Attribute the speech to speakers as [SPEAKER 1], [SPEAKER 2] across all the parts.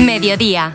[SPEAKER 1] Mediodía.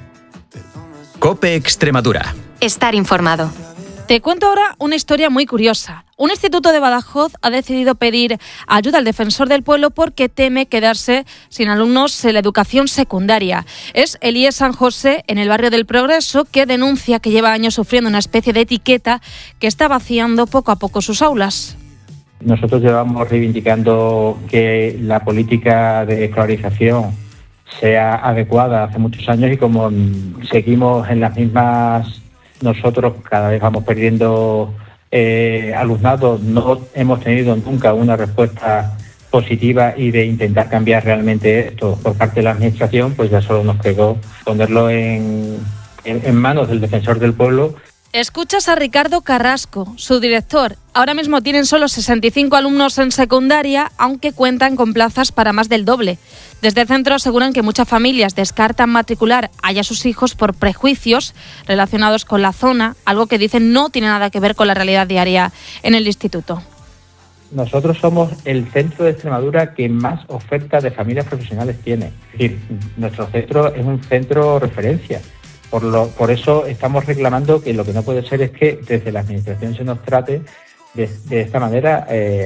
[SPEAKER 2] COPE Extremadura.
[SPEAKER 1] Estar informado.
[SPEAKER 3] Te cuento ahora una historia muy curiosa. Un instituto de Badajoz ha decidido pedir ayuda al defensor del pueblo porque teme quedarse sin alumnos en la educación secundaria. Es el IES San José, en el barrio del Progreso, que denuncia que lleva años sufriendo una especie de etiqueta que está vaciando poco a poco sus aulas.
[SPEAKER 4] Nosotros llevamos reivindicando que la política de escolarización sea adecuada hace muchos años y como seguimos en las mismas, nosotros cada vez vamos perdiendo alumnado, no hemos tenido nunca una respuesta positiva y de intentar cambiar realmente esto por parte de la administración, pues ya solo nos quedó ponerlo en manos del defensor del pueblo.
[SPEAKER 3] Escuchas a Ricardo Carrasco, su director. Ahora mismo tienen solo 65 alumnos en secundaria, aunque cuentan con plazas para más del doble. Desde el centro aseguran que muchas familias descartan matricular a sus hijos por prejuicios relacionados con la zona, algo que dicen no tiene nada que ver con la realidad diaria en el instituto.
[SPEAKER 4] Nosotros somos el centro de Extremadura que más oferta de familias profesionales tiene. Es decir, nuestro centro es un centro referencia. Por eso estamos reclamando que lo que no puede ser es que desde la administración se nos trate de esta manera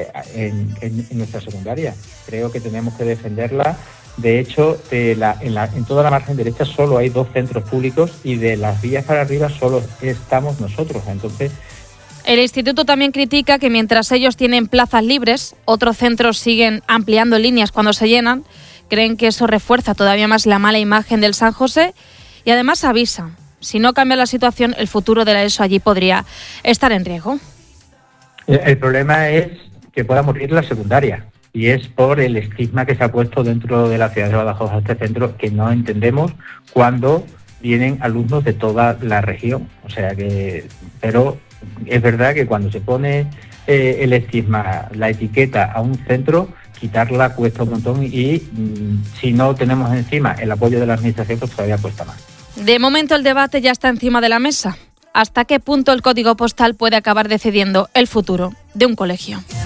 [SPEAKER 4] en nuestra secundaria. Creo que tenemos que defenderla. De hecho, en toda la margen derecha solo hay 2 centros públicos y de las vías para arriba solo estamos nosotros. Entonces,
[SPEAKER 3] el instituto también critica que mientras ellos tienen plazas libres, otros centros siguen ampliando líneas cuando se llenan. Creen que eso refuerza todavía más la mala imagen del San José. Y además avisan, si no cambia la situación, el futuro de la ESO allí podría estar en riesgo.
[SPEAKER 4] El problema es que pueda morir la secundaria y es por el estigma que se ha puesto dentro de la ciudad de Badajoz a este centro que no entendemos cuando vienen alumnos de toda la región. Pero es verdad que cuando se pone el estigma, la etiqueta a un centro, quitarla cuesta un montón y si no tenemos encima el apoyo de la administración, pues todavía cuesta más.
[SPEAKER 3] De momento el debate ya está encima de la mesa. ¿Hasta qué punto el código postal puede acabar decidiendo el futuro de un colegio?